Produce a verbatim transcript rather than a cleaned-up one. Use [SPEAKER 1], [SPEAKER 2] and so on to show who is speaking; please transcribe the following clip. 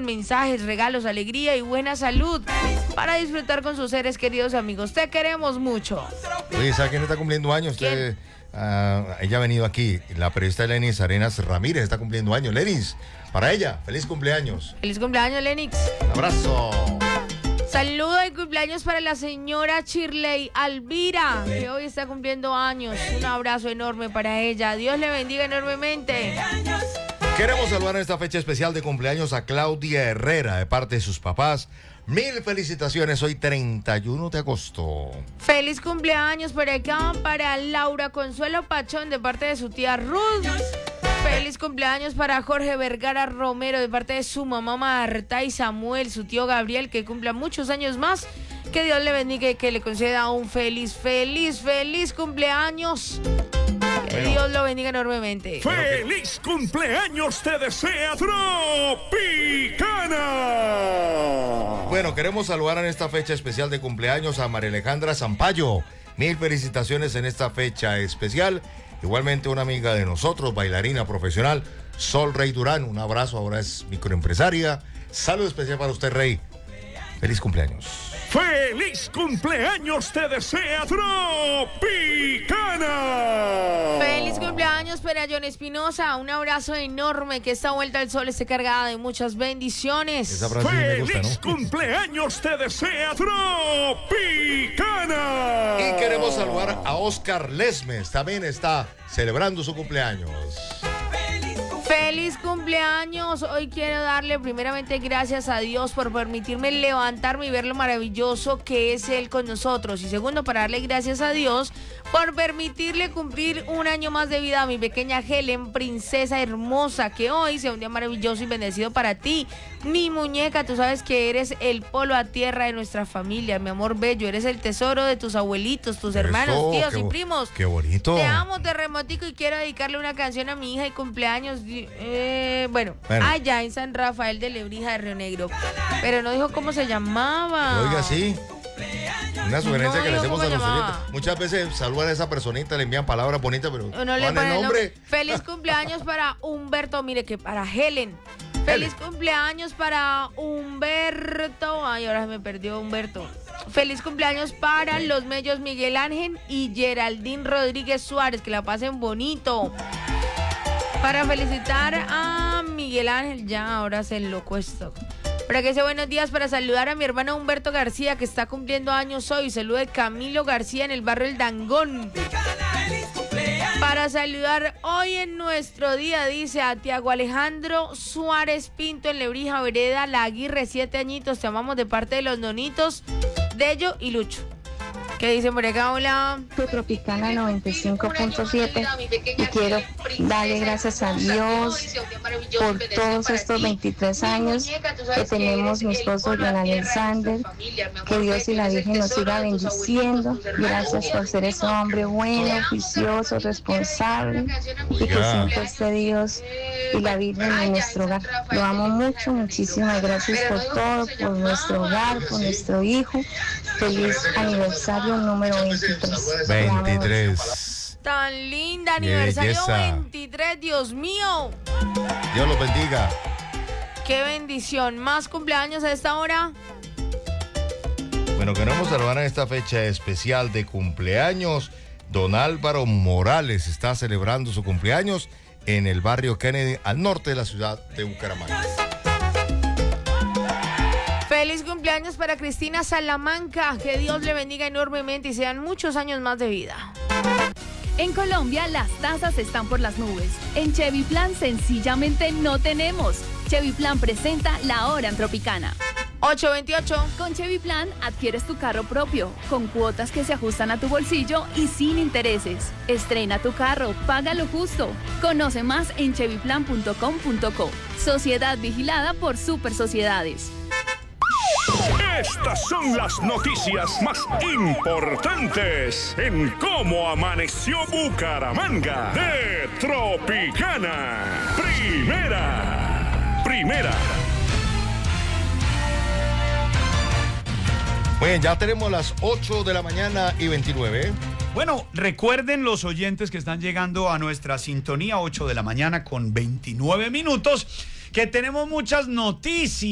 [SPEAKER 1] con mensajes, regalos, alegría y buena salud para disfrutar con sus seres queridos amigos. Te queremos mucho.
[SPEAKER 2] Oye, ¿sabe quién está cumpliendo años? Usted, uh, ella ha venido aquí, la periodista Lenis Arenas Ramírez está cumpliendo años. Lenis, para ella, feliz cumpleaños.
[SPEAKER 1] Feliz cumpleaños, Lenix.
[SPEAKER 2] Un abrazo.
[SPEAKER 1] Saludo y cumpleaños para la señora Shirley Alvira, que hoy está cumpliendo años. Un abrazo enorme para ella. Dios le bendiga enormemente.
[SPEAKER 2] Queremos saludar en esta fecha especial de cumpleaños a Claudia Herrera de parte de sus papás. Mil felicitaciones hoy treinta y uno de agosto.
[SPEAKER 1] Feliz cumpleaños por acá para Laura Consuelo Pachón de parte de su tía Ruth. Feliz cumpleaños para Jorge Vergara Romero de parte de su mamá Marta y Samuel, su tío Gabriel, que cumpla muchos años más. Que Dios le bendiga y que le conceda un feliz, feliz, feliz cumpleaños. Que bueno. Dios lo bendiga enormemente.
[SPEAKER 3] ¡Feliz cumpleaños te desea Tropicana!
[SPEAKER 2] Bueno, queremos saludar en esta fecha especial de cumpleaños a María Alejandra Zampayo. Mil felicitaciones en esta fecha especial. Igualmente una amiga de nosotros, bailarina profesional, Sol Rey Durán. Un abrazo, ahora es microempresaria. Saludo especial para usted, Rey. Feliz cumpleaños.
[SPEAKER 3] ¡Feliz cumpleaños te desea Tropicana!
[SPEAKER 1] Feliz cumpleaños para John Espinosa. Un abrazo enorme, que esta vuelta al sol esté cargada de muchas bendiciones.
[SPEAKER 2] Esa frase sí me gusta, ¿no?
[SPEAKER 3] ¡Feliz cumpleaños te desea Tropicana!
[SPEAKER 2] Y queremos saludar a Oscar Lesmes. También está celebrando su cumpleaños.
[SPEAKER 1] Feliz cumpleaños. Hoy quiero darle primeramente gracias a Dios por permitirme levantarme y ver lo maravilloso que es Él con nosotros. Y segundo, para darle gracias a Dios por permitirle cumplir un año más de vida a mi pequeña Helen, princesa hermosa. Que hoy sea un día maravilloso y bendecido para ti, mi muñeca. Tú sabes que eres el polo a tierra de nuestra familia, mi amor bello. Eres el tesoro de tus abuelitos, tus hermanos,
[SPEAKER 2] Eso,
[SPEAKER 1] tíos
[SPEAKER 2] qué,
[SPEAKER 1] y primos.
[SPEAKER 2] Qué bonito.
[SPEAKER 1] Te amo, terremotico, y quiero dedicarle una canción a mi hija y cumpleaños. Eh, bueno,
[SPEAKER 2] bueno,
[SPEAKER 1] allá en San Rafael de Lebrija de Río Negro. Pero no dijo cómo se llamaba.
[SPEAKER 2] Oiga, sí. Una sugerencia
[SPEAKER 1] no
[SPEAKER 2] que le hacemos a los
[SPEAKER 1] llamaba.
[SPEAKER 2] oyentes. Muchas veces saludan a esa personita, le envían palabras bonitas, pero
[SPEAKER 1] no,
[SPEAKER 2] no
[SPEAKER 1] le
[SPEAKER 2] dan
[SPEAKER 1] ponen
[SPEAKER 2] el nombre.
[SPEAKER 1] Feliz cumpleaños para Humberto. Mire que para Helen. Feliz
[SPEAKER 2] Helen.
[SPEAKER 1] cumpleaños para Humberto. Ay, ahora se me perdió Humberto. Feliz cumpleaños para los mellos Miguel Ángel y Geraldine Rodríguez Suárez. Que la pasen bonito. Para felicitar a Miguel Ángel, ya ahora se lo cuesto. Para que sea buenos días, para saludar a mi hermano Humberto García, que está cumpliendo años hoy. Saludo de Camilo García en el barrio El Dangón. Para saludar hoy en nuestro día, dice a Tiago Alejandro Suárez Pinto en Lebrija, Vereda La Aguirre, siete añitos. Te amamos de parte de los nonitos, Dello y Lucho. ¿Qué dicen por acá? Hola.
[SPEAKER 4] Tropicana noventa y cinco punto siete y quiero darle gracias a Dios por todos estos veintitrés años que tenemos mi esposo John Alexander. Que Dios y la Virgen nos siga bendiciendo. Gracias por ser ese hombre bueno, juicioso, responsable, y que siempre esté Dios y la Virgen en nuestro hogar. Lo amo mucho, muchísimas gracias por todo, por nuestro hogar, por nuestro hijo. Feliz aniversario número veintitrés.
[SPEAKER 2] veintitrés.
[SPEAKER 1] Tan linda, aniversario
[SPEAKER 2] belleza.
[SPEAKER 1] veintitrés, Dios mío.
[SPEAKER 2] Dios los bendiga.
[SPEAKER 1] Qué bendición. ¿Más cumpleaños a esta hora?
[SPEAKER 2] Bueno, queremos saludar en esta fecha especial de cumpleaños. Don Álvaro Morales está celebrando su cumpleaños en el barrio Kennedy, al norte de la ciudad de Bucaramanga.
[SPEAKER 1] Feliz cumpleaños para Cristina Salamanca. Que Dios le bendiga enormemente y sean muchos años más de vida.
[SPEAKER 5] En Colombia las tasas están por las nubes. En Chevy Plan sencillamente no tenemos. Chevy Plan presenta la hora en Tropicana.
[SPEAKER 1] ocho veintiocho.
[SPEAKER 5] Con Chevy Plan adquieres tu carro propio, con cuotas que se ajustan a tu bolsillo y sin intereses. Estrena tu carro, paga lo justo. Conoce más en chevy plan punto com punto co. Sociedad vigilada por Super Sociedades.
[SPEAKER 3] Estas son las noticias más importantes en cómo amaneció Bucaramanga de Tropicana. Primera, primera.
[SPEAKER 2] Bueno, ya tenemos las ocho de la mañana y veintinueve.
[SPEAKER 6] Bueno, recuerden los oyentes que están llegando a nuestra sintonía, ocho de la mañana con veintinueve minutos, que tenemos muchas noticias.